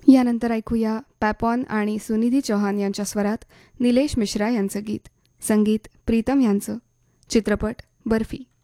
यानंतर ऐकूया पॅपॉन आणि सुनिधी चौहान यांच्या स्वरात निलेश मिश्रा यांचं गीत. संगीत प्रीतम यांचं. चित्रपट बर्फी.